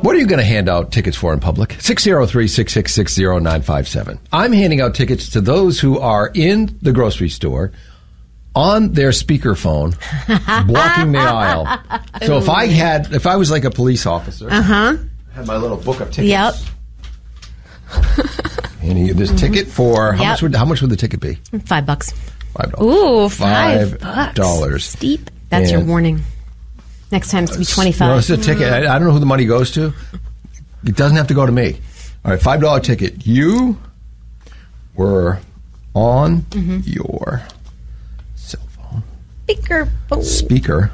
What are you going to hand out tickets for in public? 603-666-0957. I'm handing out tickets to those who are in the grocery store on their speakerphone, blocking the aisle. So if I was like a police officer, had my little book of tickets. Yep. And this ticket for how much would the ticket be? $5. $5. Ooh, $5. Steep. That's your warning. Next time it's to be 25. No, it's a ticket. I don't know who the money goes to. It doesn't have to go to me. All right, $5 ticket. You were on your cell phone. Speaker.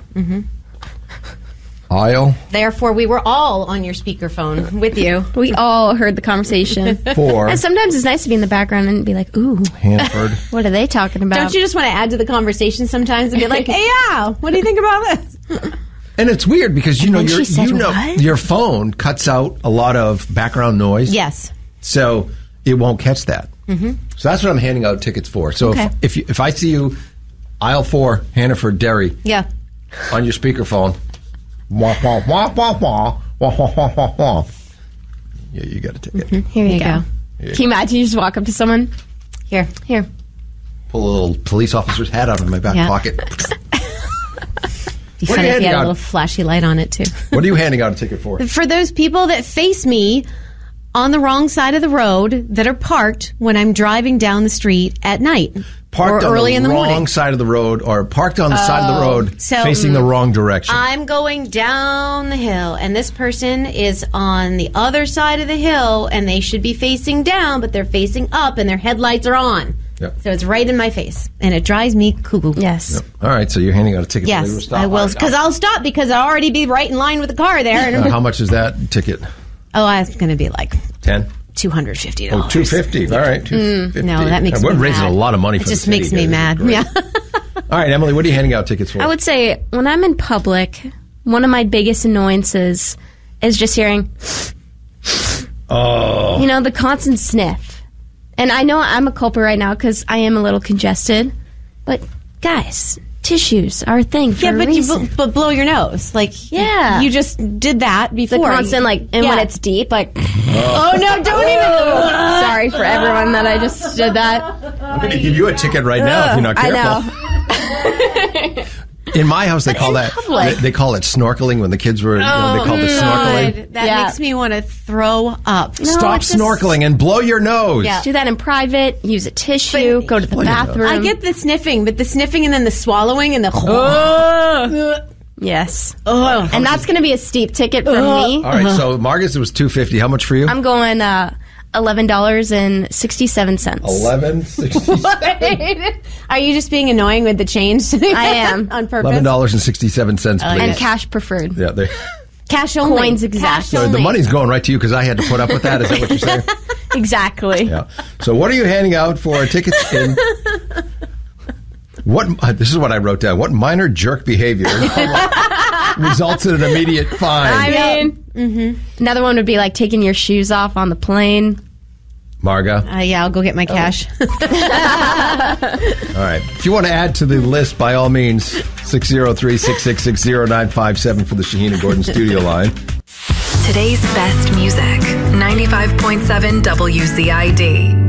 Aisle. Therefore, we were all on your speakerphone with you. We all heard the conversation. For And sometimes it's nice to be in the background and be like, ooh, Hannaford. what are they talking about? Don't you just want to add to the conversation sometimes and be like, hey, yeah, what do you think about this? And it's weird because what? your phone cuts out a lot of background noise. Yes. So it won't catch that. So that's what I'm handing out tickets for. So if I see you aisle 4, Hannaford Dairy, on your speakerphone, wah, wah, wah, wah, wah, wah, wah, wah, wah, wah. Yeah, you got a ticket. Here you go. Can you imagine you just walk up to someone? Here. Pull a little police officer's hat out of my back pocket. Be funny if you had a little flashy light on it, too. What are you handing out a ticket for? For those people that face me on the wrong side of the road that are parked when I'm driving down the street at night. Parked or early in the morning. wrong side of the road, or parked on the side of the road facing the wrong direction. I'm going down the hill, and this person is on the other side of the hill, and they should be facing down, but they're facing up, and their headlights are on. Yep. So it's right in my face, and it drives me cuckoo. Yes. Yep. All right, so you're handing out a ticket. Yes, I will, because I'll stop, because I'll already be right in line with the car there. How much is that ticket? Oh, it's going to be like 10. $250. Oh, $250. All right, $250. No, that makes me We're mad. raising a lot of money for it the just city, makes me guys. mad. Great. Yeah. All right, Emily, what are you handing out tickets for? I would say when I'm in public, one of my biggest annoyances is just hearing, the constant sniff. And I know I'm a culprit right now because I am a little congested. But guys, tissues are a thing for a reason. but blow your nose. Like, you just did that before. The constant, when it's deep, like... Oh, no, don't even... Sorry for everyone that I just did that. I'm going to give you a ticket right now if you're not careful. I know. In my house, they call that they call it snorkeling. When the kids were, they called it snorkeling. That makes me want to throw up. No, Stop snorkeling and blow your nose. Yeah. Do that in private. Use a tissue. Go to the bathroom. I get the sniffing, but the sniffing and then the swallowing and the... Yes. Oh. And that's going to be a steep ticket for me. All right, so Marcus, it was $250. How much for you? I'm going $11.67. $11.67. Are you just being annoying with the change? I am. On purpose. $11.67, please. And cash preferred. Yeah, cash only. Coins exact. So the money's going right to you because I had to put up with that. Is that what you're saying? Exactly. Yeah. So what are you handing out for tickets in... This is what I wrote down. What minor jerk behavior results in an immediate fine? I mean, another one would be like taking your shoes off on the plane. Marga? Yeah, I'll go get my cash. All right. If you want to add to the list, by all means, 603-666-0957 for the Shaheen and Gordon studio line. Today's best music, 95.7 WZID.